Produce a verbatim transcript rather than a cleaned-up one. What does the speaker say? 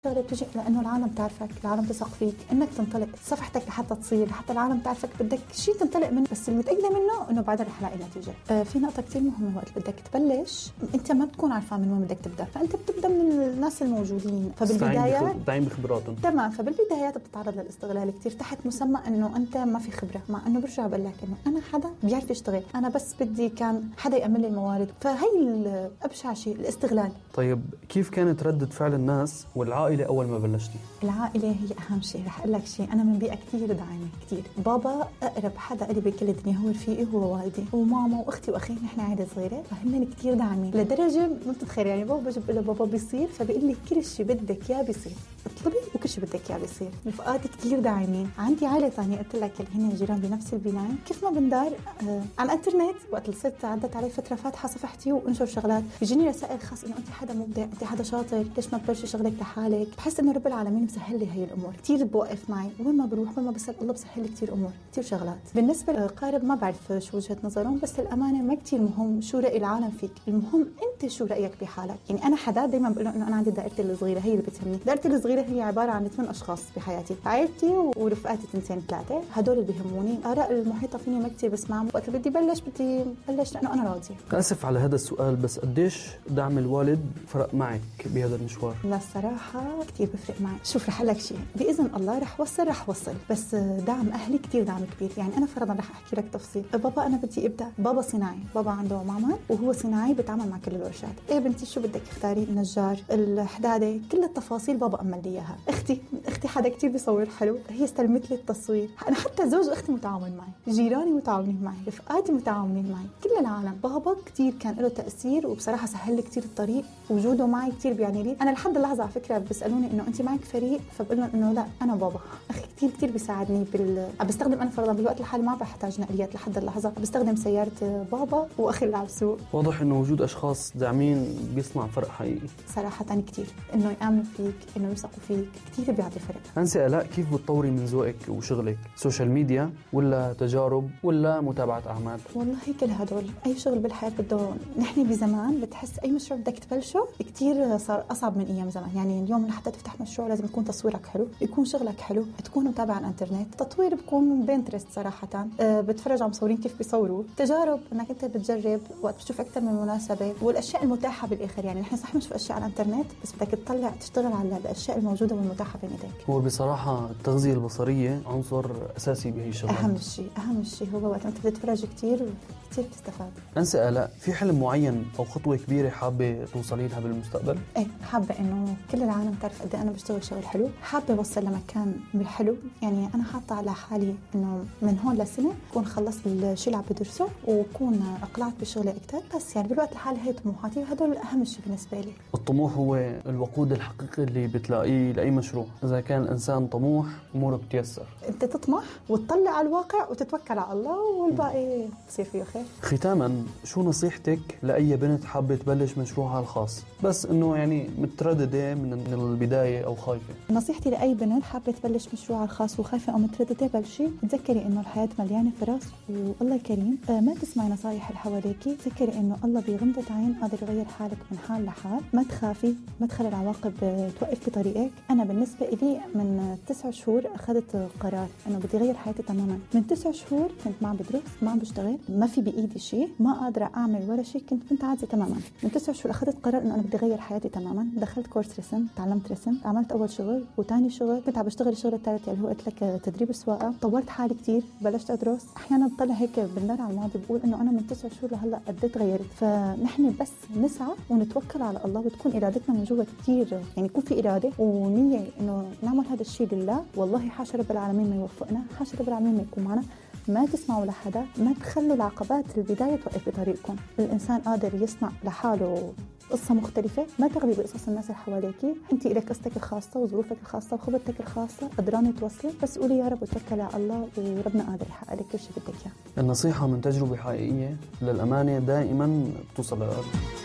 شغلة بتجي لأنه العالم تعرفك، العالم تثق فيك، إنك تنطلق، صفحتك لحتى تصير، لحتى العالم تعرفك بدك شيء تنطلق منه، بس المتأكدة منه إنه بعدها رح لاقي نتيجة. آه في نقطة كتير مهمة، وقت بدك تبلش أنت ما بتكون عارفان من وين بدك تبدأ، فأنت بتبدأ من الناس الموجودين. فبالبدايات دايم بخبراتهم تمام، فبالبدايات بتتعرض للاستغلال كتير تحت مسمى إنه أنت ما في خبرة، مع إنه برجع بقول لك إنه أنا حدا بيعرف يشتغل، أنا بس بدي كان حدا يأمن لي الموارد، فهي أبشع شيء الاستغلال. طيب كيف كانت ردة فعل الناس والعائلة أول ما بلشتي؟ العائلة هي أهم شيء. رح أقول لك شيء، أنا من بيئة كتير داعمة كتير. بابا أقرب حدا إلي بكل الدنيا هو رفيقي، هو والدي وماما وأختي وأخي، نحن عائلة صغيرة، فهن كتير داعمين لدرجة ما بتتخيل. يعني بابا بجيب له بابا بيصير، فبيقول لي كل شيء بدك إياه بيصير، اطلبي وكل شيء بدك إياه بيصير. رفقاتي كتير داعمين. عندي عائلة ثانية قلت لك اللي هن جيران بنفس البناية، كيف ما بندار آه على الانترنت. وقت اللي صرت عدت علي فترة فاتحة صفحتي وانشر شغلات، بيجيني رسائل خاص إنه أنت حدا مبدع، أنت حدا شاطر، ليش ما تبلشي شغلك لحالك. بحس إنه رب العالمين مسهل لي هي الأمور، كتير بوقف معي وين ما بروح، وين ما بسأل الله بسهل لي كتير أمور، كتير شغلات. بالنسبة للقارب ما بعرف شو وجهة نظرهم، بس الأمانة ما كتير مهم شو رأي العالم فيك، المهم أنت شو رأيك بحالك. يعني أنا حدا دايما بقول إنه أنا عندي دائرتي الصغيرة، هي اللي بتهمني. دائرتي الصغيرة هي عبارة عن ثمان أشخاص بحياتي، عائلتي ورفقاتي تنتين ثلاثة، هدول اللي بيهموني. آراء المحيطة فيني ما كتير بسمعهم. وقت بدي بلش بدي بلش لأنه أنا راضية. آسف على هذا السؤال، بس قديش دعم الوالد فرق معك بهذا المشوار؟ لا الصراحة كتير بفرق معي. شوف رح لك شيء، بإذن الله رح وصل رح وصل، بس دعم أهلي كتير دعم كبير. يعني أنا فرضا رح أحكي لك تفصيل. بابا أنا بدي أبدأ، بابا صناعي، بابا عنده معمل وهو صناعي بتعامل مع كل الورشات. إيه بنتي شو بدك اختاري، النجار، الحدادة، كل التفاصيل بابا أمل لي إياها. أختي أختي حدا كتير بيصور حلو، هي استلمت لي التصوير. أنا حتى زوج أختي متعاون معي، جيراني متعاونين معي، رفقاتي متعاونين معي، كل العالم. بابا كتير كان له تأثير، وبصراحة سهل لي كتير الطريق، وجوده معي كتير بيعني لي. أنا لحد اللحظة على فكرة بيسألوني إنه أنت معك فريق، فبقول لهم إنه لا أنا بابا. أخي كتير كتير بيساعدني بال بستخدم أنا فرضا بالوقت الحالي ما بحتاج نقليات لحد اللحظة، بستخدم سيارة بابا وأخي اللي على السوق. واضح إنه وجود أشخاص داعمين بيصنع فرق حقيقي صراحة كتير، إنه يآمنوا فيك، إنه يثقوا فيك، كتير بيعطي فرق. أنسة آلاء، كيف بتطوري من ذوقك وشغلك؟ سوشيال ميديا ولا تجارب ولا متابعة أعمال؟ والله كل هدول. أي شغل بالحياة بده، نحن بزمان بتحس أي مشروع بدك تبلشه كتير صار أصعب من أيام زمان. يعني اليوم لحتى تفتح مشروع لازم يكون تصويرك حلو، يكون شغلك حلو، تكون متابع على الانترنت. تطوير بكون بينترست صراحة، أه بتفرج على مصورين كيف بيصوروا. تجارب انك انت بتجرب وقت بتشوف اكثر من مناسبة، والاشياء المتاحة بالاخر. يعني نحن صح بنشوف اشياء على الانترنت، بس بدك تطلع تشتغل على الاشياء الموجودة والمتاحة بين ايديك. هو بصراحة التغذية البصرية عنصر اساسي بهي الشغلات. اهم شيء اهم شيء هو وقت انت بتتفرج كتير كتير بتستفاد. أنسة آلاء، في حلم معين او خطوة كبيرة حابة توصلي لها بالمستقبل؟ ايه، حابة انه كل العالم تعرف قد انا بشتغل شغل حلو، حابة اوصل لمكان بالحلو. يعني انا حاطة على حالي انه من هون لسنة اكون خلصت الشيء اللي عم بدرسه، وكون اقلعت بشغلي اكثر. بس يعني بالوقت الحالي هي طموحاتي، وهدول اهم شيء بالنسبة لي. الطموح هو الوقود الحقيقي اللي بتلاقيه لاي مشروع. اذا كان الانسان طموح اموره بتيسر. انت تطمح وتطلع على الواقع وتتوكل على الله، والباقي بصير فيه خير. ختاما، شو نصيحتك لاي بنت حابة تبلش مشروعها الخاص، بس انه يعني مترددة من البداية او خايفة؟ نصيحتي لاي بنت حابة تبلش مشروعها الخاص وخايفة او مترددة، بلشي. تذكري انه الحياة مليانة فرص والله كريم. ما تسمعي نصايح اللي حواليكي، تذكري انه الله بغمضة عين قادر يغير حالك من حال لحال. ما تخافي، ما تخلي العواقب توقف بطريقك. انا بالنسبة لي من تسع شهور اخذت قرار انه بدي اغير حياتي تماما. من تسع شهور كنت ما عم بدرس، ما عم بشتغل، ما في بايدي شيء، ما قادرة اعمل ولا شيء، كنت بنت عاجزة تماما. من تسع شهور اخذت قرار انه انا بدي اغير حياتي تماما. دخلت كورس رسم، تعلمت رسم، عملت اول شغل وثاني شغل، كنت عم بشتغل الشغل الثالث اللي هو قلت لك تدريب السواقة. طورت حالي كتير، بلشت ادرس. احيانا بطلع هيك بالنار على الماضي بقول انه انا من تسع شهور لهلا قد ايه تغيرت. فنحن بس نسعى ونتوكل على الله، بتكون ارادتنا من جوا كتير. يعني يكون في اراده ونيه انه نعمل هذا الشيء لله. والله حاشا رب العالمين ما يوفقنا، حاشا رب العالمين ما يكون معنا. ما تسمعوا لحدا، ما تخلوا العقبات البداية توقف بطريقكم. الإنسان قادر يصنع لحاله قصة مختلفة. ما تغلي بقصص الناس اللي حواليكي، انت إلك قصتك الخاصة وظروفك الخاصة وخبرتك الخاصة، قدرانة توصلي. بس قولي يا رب وتوكلي على الله، وربنا قادر يحقق لك كل شيء بدك اياه. النصيحة من تجربة حقيقية للأمانة دائما بتوصل للقلب.